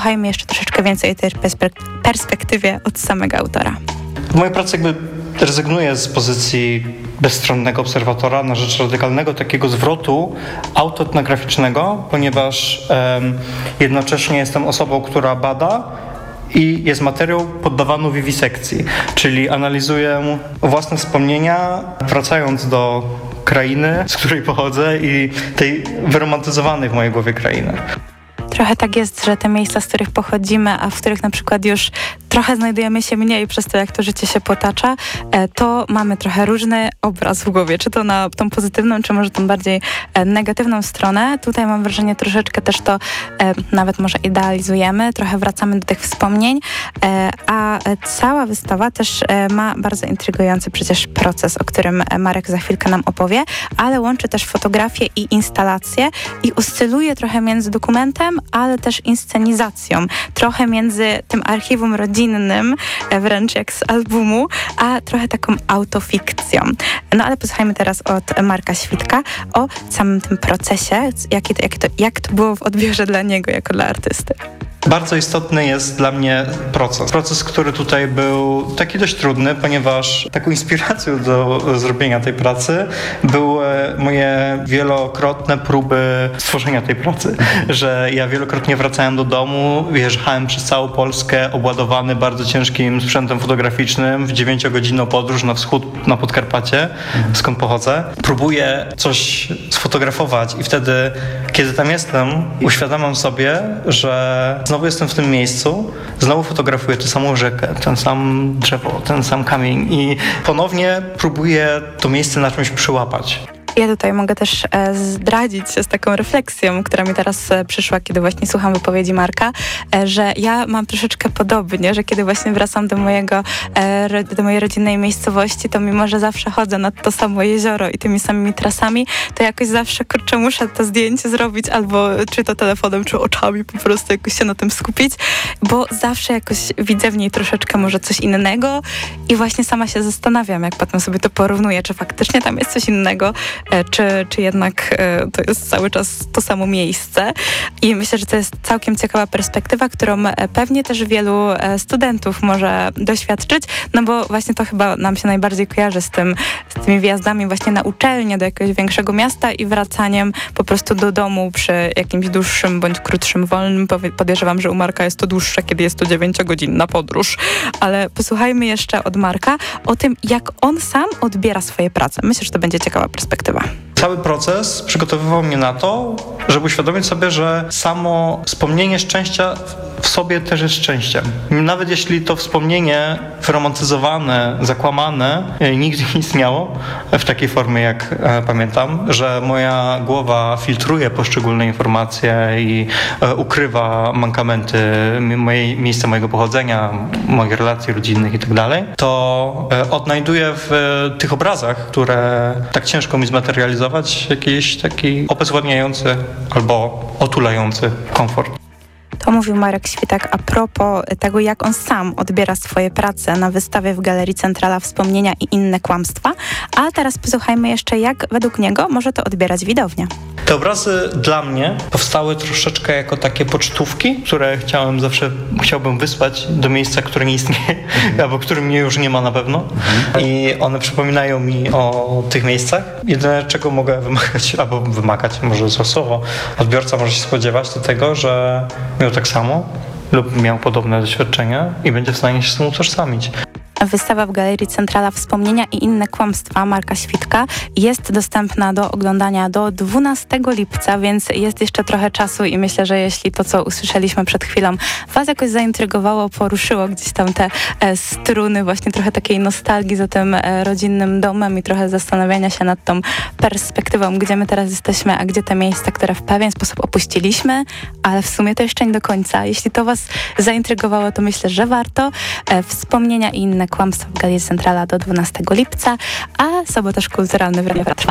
Słuchajmy jeszcze troszeczkę więcej o tej perspektywie od samego autora. W mojej pracy rezygnuję z pozycji bezstronnego obserwatora na rzecz radykalnego takiego zwrotu autoetnograficznego, ponieważ jednocześnie jestem osobą, która bada i jest materiał poddawany wiwisekcji, czyli analizuję własne wspomnienia, wracając do krainy, z której pochodzę i tej wyromantyzowanej w mojej głowie krainy. Trochę tak jest, że te miejsca, z których pochodzimy, a w których na przykład już trochę znajdujemy się mniej przez to, jak to życie się potacza, to mamy trochę różny obraz w głowie, czy to na tą pozytywną, czy może tą bardziej negatywną stronę. Tutaj mam wrażenie, troszeczkę też to nawet może idealizujemy, trochę wracamy do tych wspomnień, a cała wystawa też ma bardzo intrygujący przecież proces, o którym Marek za chwilkę nam opowie, ale łączy też fotografię i instalację i oscyluje trochę między dokumentem, ale też inscenizacją. Trochę między tym archiwum rodzinnym, wręcz jak z albumu, a trochę taką autofikcją. No ale posłuchajmy teraz od Marka Świdka o samym tym procesie, jak to było w odbiorze dla niego jako dla artysty. Bardzo istotny jest dla mnie proces. Proces, który tutaj był taki dość trudny, ponieważ taką inspiracją do zrobienia tej pracy były moje wielokrotne próby stworzenia tej pracy. Że ja wielokrotnie wracałem do domu, jechałem przez całą Polskę obładowany bardzo ciężkim sprzętem fotograficznym w 9-godzinną podróż na wschód, na Podkarpacie, skąd pochodzę. Próbuję coś sfotografować i wtedy, kiedy tam jestem, uświadamiam sobie, że znowu jestem w tym miejscu, znowu fotografuję tę samą rzekę, ten sam drzewo, ten sam kamień i ponownie próbuję to miejsce na czymś przyłapać. Ja tutaj mogę też zdradzić się z taką refleksją, która mi teraz przyszła, kiedy właśnie słucham wypowiedzi Marka, że ja mam troszeczkę podobnie, że kiedy właśnie wracam do mojej rodzinnej miejscowości, to mimo, że zawsze chodzę nad to samo jezioro i tymi samymi trasami, to jakoś zawsze, muszę to zdjęcie zrobić albo czy to telefonem, czy oczami po prostu jakoś się na tym skupić, bo zawsze jakoś widzę w niej troszeczkę może coś innego i właśnie sama się zastanawiam, jak potem sobie to porównuję, czy faktycznie tam jest coś innego, czy jednak to jest cały czas to samo miejsce. I myślę, że to jest całkiem ciekawa perspektywa, którą pewnie też wielu studentów może doświadczyć, no bo właśnie to chyba nam się najbardziej kojarzy z tymi wjazdami właśnie na uczelnię do jakiegoś większego miasta i wracaniem po prostu do domu przy jakimś dłuższym bądź krótszym wolnym. Podejrzewam, że u Marka jest to dłuższe, kiedy jest to 9-godzinna podróż. Ale posłuchajmy jeszcze od Marka o tym, jak on sam odbiera swoje prace. Myślę, że to będzie ciekawa perspektywa. Cały proces przygotowywał mnie na to, żeby uświadomić sobie, że samo wspomnienie szczęścia w sobie też jest szczęściem. Nawet jeśli to wspomnienie wyromantyzowane, zakłamane nigdy nie istniało w takiej formie, jak pamiętam, że moja głowa filtruje poszczególne informacje i ukrywa mankamenty miejsca mojego pochodzenia, moich relacji rodzinnych i tak dalej, to odnajduję w tych obrazach, które tak ciężko mi zmaterializować, jakiś taki obezwładniający albo otulający komfort. To mówił Marek Świtak a propos tego, jak on sam odbiera swoje prace na wystawie w Galerii Centrala Wspomnienia i inne kłamstwa. A teraz posłuchajmy jeszcze, jak według niego może to odbierać widownia. Te obrazy dla mnie powstały troszeczkę jako takie pocztówki, które chciałbym wysłać do miejsca, które nie istnieje, albo którym mnie już nie ma na pewno. I one przypominają mi o tych miejscach. Jedyne, czego mogę wymagać, może złe słowo, odbiorca może się spodziewać do tego, że miał tak samo lub miał podobne doświadczenia i będzie w stanie się z tym utożsamić. Wystawa w Galerii Centrala Wspomnienia i inne kłamstwa Marka Świdka jest dostępna do oglądania do 12 lipca, więc jest jeszcze trochę czasu i myślę, że jeśli to, co usłyszeliśmy przed chwilą, was jakoś zaintrygowało, poruszyło gdzieś tam te struny właśnie trochę takiej nostalgii za tym rodzinnym domem i trochę zastanawiania się nad tą perspektywą, gdzie my teraz jesteśmy, a gdzie te miejsca, które w pewien sposób opuściliśmy, ale w sumie to jeszcze nie do końca. Jeśli to was zaintrygowało, to myślę, że warto. Wspomnienia i inne kłamstwa w Galerii Centrala do 12 lipca, a Sabotaż Kulturalny w Radiu